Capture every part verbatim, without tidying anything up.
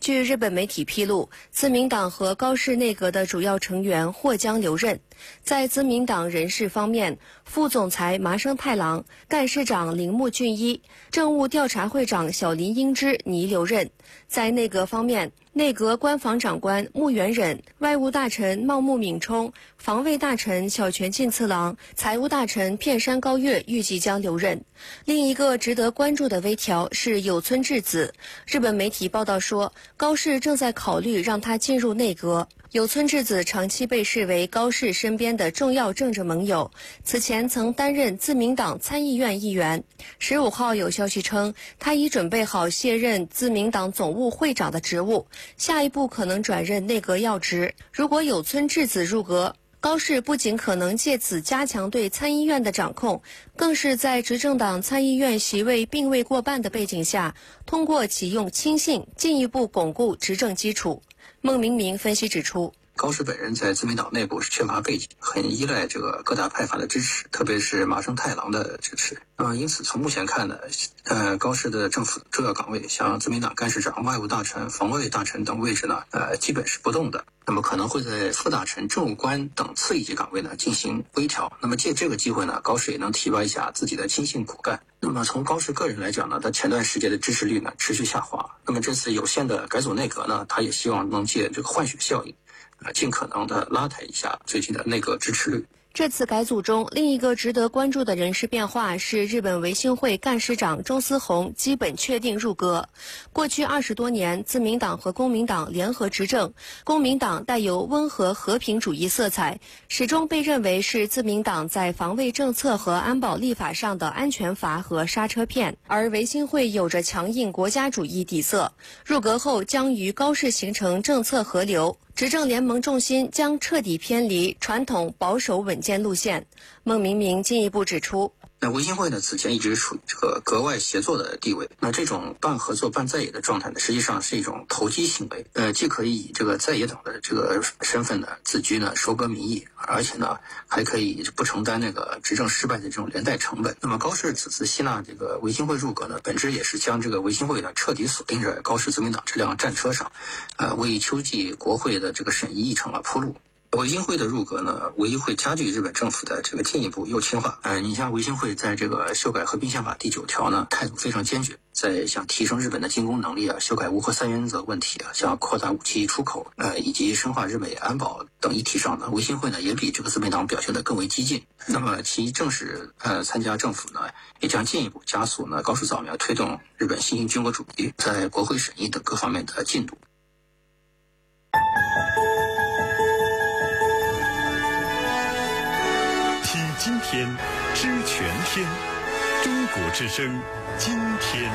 据日本媒体披露，自民党和高市内阁的主要成员或将留任。在自民党人事方面，副总裁麻生太郎、干事长铃木俊一、政务调查会长小林英之拟留任。在内阁方面，内阁官房长官木原忍、外务大臣茂木敏充、防卫大臣小泉进次郎、财务大臣片山高月预计将留任。另一个值得关注的微调是有村智子。日本媒体报道说，高市正在考虑让他进入内阁。有村智子长期被视为高市身边的重要政治盟友，此前曾担任自民党参议院议员。十五号有消息称，他已准备好卸任自民党总务会长的职务，下一步可能转任内阁要职。如果有村智子入阁，高市不仅可能借此加强对参议院的掌控，更是在执政党参议院席位并未过半的背景下，通过启用亲信进一步巩固执政基础。孟明明分析指出， 高市本人在自民党内部是缺乏背景，很依赖这个各大派阀的支持，特别是麻生太郎的支持。那么因此从目前看呢，呃，高市的政府重要岗位，像自民党干事长、外务大臣、防卫大臣等位置呢，呃，基本是不动的。那么可能会在副大臣、政务官等次一级岗位呢进行微调。那么借这个机会呢，高市也能提拔一下自己的亲信骨干。那么从高市个人来讲呢，他前段时间的支持率呢持续下滑。那么这次有限的改组内阁呢，他也希望能借这个换血效应，啊，尽可能的拉抬一下最近的内阁支持率。 这次改组中，另一个值得关注的人事变化是日本维新会干事长中司宏基本确定入阁。过去二十多年，自民党和公民党联合执政，公民党带有温和和平主义色彩，始终被认为是自民党在防卫政策和安保立法上的安全阀和刹车片，而维新会有着强硬国家主义底色。入阁后将与高市形成政策合流。执政联盟重心将彻底偏离传统保守稳健路线。孟明明进一步指出， 那维新会呢，此前一直处于这个格外协作的地位。那这种半合作半在野的状态呢，实际上是一种投机行为。呃，既可以以这个在野党的这个身份呢自居呢，收割民意，而且呢还可以不承担那个执政失败的这种连带成本。那么高市此次吸纳这个维新会入阁呢，本质也是将这个维新会呢彻底锁定在高市自民党这辆战车上，呃，为秋季国会的这个审议议程啊铺路。维新会的入阁呢，无疑会加剧日本政府的这个进一步右倾化。呃，你像维新会在这个修改和平宪法第九条呢，态度非常坚决，在想提升日本的进攻能力啊，修改无核三原则问题啊，像扩大武器出口，呃，以及深化日美安保等议题上呢，维新会呢也比这个自民党表现得更为激进。那么其正式呃参加政府呢，也将进一步加速呢高市早苗推动日本新型军国主义在国会审议等各方面的进度。 今天知全天，中国之声今天。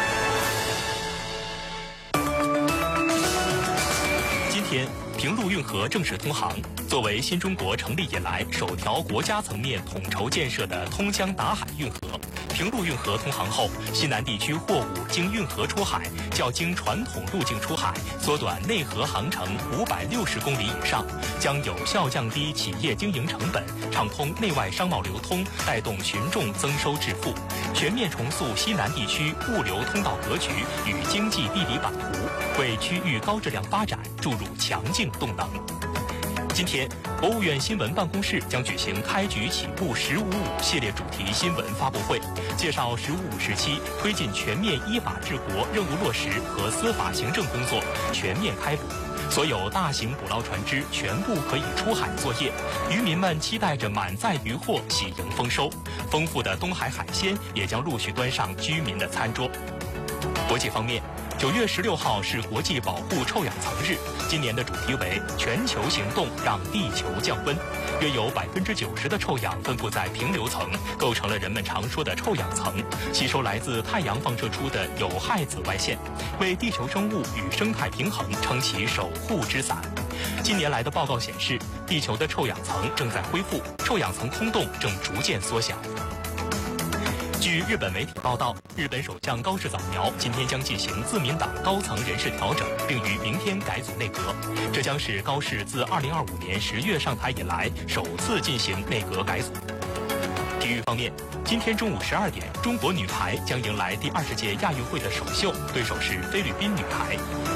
今天，平陆运河正式通航。作为新中国成立以来首条国家层面统筹建设的通江达海运河，平陆运河通航后，西南地区货物经运河出海，较经传统路径出海缩短内河航程五百六十公里以上，将有效降低企业经营成本，畅通内外商贸流通，带动群众增收致富，全面重塑西南地区物流通道格局与经济地理版图，为区域高质量发展注入强劲动能。今天，国务院新闻办公室将举行开局起步“十五五”系列主题新闻发布会，介绍“十五五”时期推进全面依法治国任务落实和司法行政工作全面开捕，所有大型捕捞船只全部可以出海作业，渔民们期待着满载渔获喜迎丰收，丰富的东海海鲜也将陆续端上居民的餐桌。国际方面，九月十六号是国际保护臭氧层日，今年的主题为“全球行动让地球降温”。约有百分之九十的臭氧分布在平流层，构成了人们常说的臭氧层，吸收来自太阳放射出的有害紫外线，为地球生物与生态平衡撑起守护之伞。近年来的报告显示，地球的臭氧层正在恢复，臭氧层空洞正逐渐缩小。据日本媒体报道，日本首相高市早苗今天将进行自民党高层人事调整，并于明天改组内阁。这将是高市自二零二五年十月上台以来首次进行内阁改组。体育方面，今天中午十二点，中国女排将迎来第二十届亚运会的首秀，对手是菲律宾女排。